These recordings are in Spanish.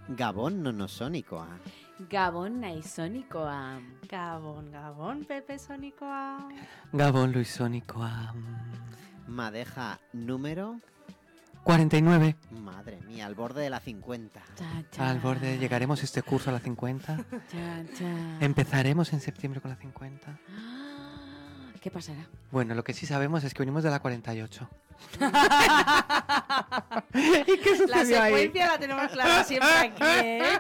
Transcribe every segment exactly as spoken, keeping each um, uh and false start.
Gabon nonosónicoa. Gabon naizonikoa. Gabon, Gabon, Pepe Sónicoa. Gabon Luisónicoa. Madeja número... cuarenta y nueve. Madre mía, al borde de la cincuenta. Cha, cha. Al borde, llegaremos este curso a la cincuenta. Cha, cha. Empezaremos en septiembre con la cincuenta. Ah, ¿qué pasará? Bueno, lo que sí sabemos es que venimos de la cuarenta y ocho. ¿Y qué La sucedió ahí? secuencia la tenemos clara siempre aquí, ¿eh?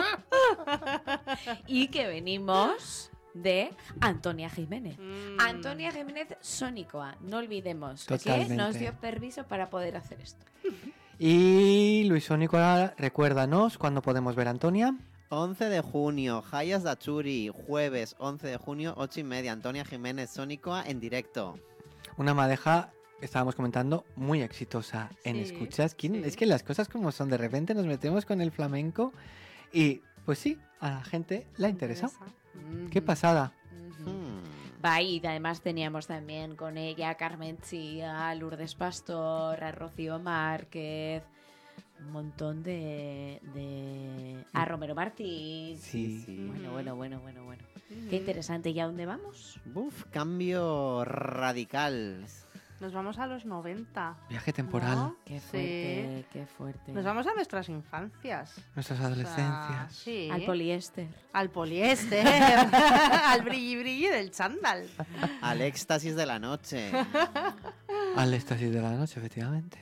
Y que venimos de Antonia Jiménez. Mm. Antonia Jiménez Sónicoa. No olvidemos Totalmente. que nos dio permiso para poder hacer esto. Y Luisónicoa, recuérdanos cuándo podemos ver a Antonia. once de junio, Hayas Dachuri, jueves once de junio, ocho y media, Antonia Jiménez Sónicoa en directo. Una madeja, estábamos comentando, muy exitosa en Sí, escuchas. ¿Quién- sí. Es que las cosas como son, de repente nos metemos con el flamenco y pues sí, a la gente le ha interesado. Qué pasada. Ujú. Hmm. Va, y además teníamos también con ella a Carmen Chía, a Lourdes Pastor, a Rocío Márquez, un montón de... de... a Romero Martín. Sí. sí. Bueno, bueno, bueno, bueno, bueno. Ujú. Qué interesante. ¿Y a dónde vamos? Buf, cambio radical. Nos vamos a los noventa. Viaje temporal, ¿no? Qué Sí. fuerte, qué fuerte. Nos vamos a nuestras infancias. nuestras O sea, adolescencias. sí. Al poliéster. Al poliéster. Al brilli brilli del chándal. Al éxtasis de la noche. Al éxtasis de la noche, efectivamente.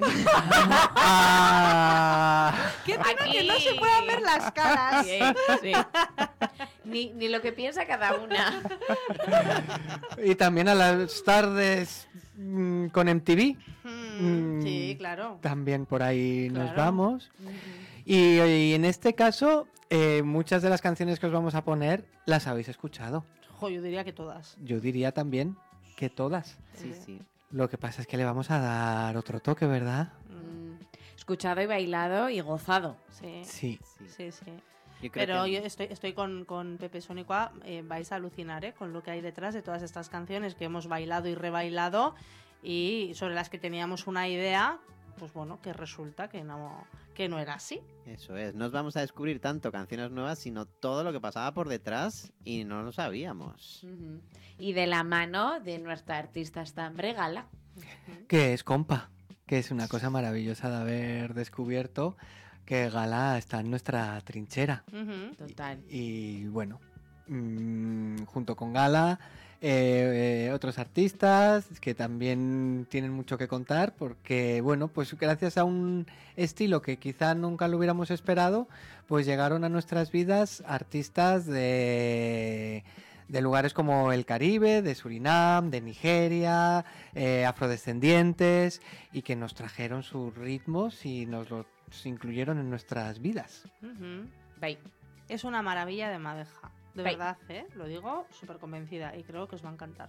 Ah. Qué pena Aquí. que no se puedan ver las caras. Sí, sí. Ni, ni lo que piensa cada una. Y también a las tardes mm, con M T V. Mm, Mm. sí, claro. También por ahí nos Claro. vamos. Y, y en este caso, eh, muchas de las canciones que os vamos a poner las habéis escuchado. Jo, yo diría que todas. Yo diría también que todas. Sí, sí. Lo que pasa es que le vamos a dar otro toque, ¿verdad? Mm, Escuchado y bailado y gozado. sí. Sí. Sí. Sí, sí. Yo creo Pero que- yo estoy, estoy con, con Pepe Sónicoa, eh, vais a alucinar ¿eh? con lo que hay detrás de todas estas canciones que hemos bailado y rebailado y sobre las que teníamos una idea, pues bueno, que resulta que no, que no era así. Eso es, no os vamos a descubrir tanto canciones nuevas, sino todo lo que pasaba por detrás y no lo sabíamos. Ujú. Y de la mano de nuestra artista estambre Gala. Que es compa. Que es una cosa maravillosa de haber descubierto que Gala está en nuestra trinchera. Ujú. Total. Y bueno, mm, junto con Gala, eh, eh, otros artistas que también tienen mucho que contar porque, bueno, pues gracias a un estilo que quizá nunca lo hubiéramos esperado, pues llegaron a nuestras vidas artistas de... de lugares como el Caribe, de Surinam, de Nigeria, eh, afrodescendientes, y que nos trajeron sus ritmos y nos los incluyeron en nuestras vidas. Ujú. Bye. Es una maravilla de madeja. De Bye. verdad, ¿eh? Lo digo súper convencida y creo que os va a encantar.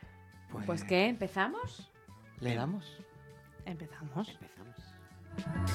Pues ¿qué? ¿Empezamos? ¿Le damos? Empezamos. Empezamos.